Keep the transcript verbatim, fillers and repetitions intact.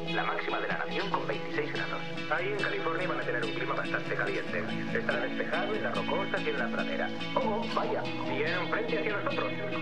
la máxima de la nación con veintiséis grados. Ahí en California van a tener un clima bastante caliente. Estará despejado en las rocosas y en la pradera. Oh, vaya, vienen frente hacia nosotros.